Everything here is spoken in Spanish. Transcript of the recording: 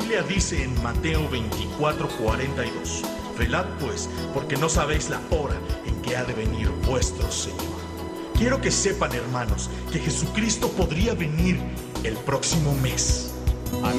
Biblia dice en Mateo 24:42: velad pues, porque no sabéis la hora en que ha de venir vuestro Señor. Quiero que sepan, hermanos, que Jesucristo podría venir el próximo mes. Amén.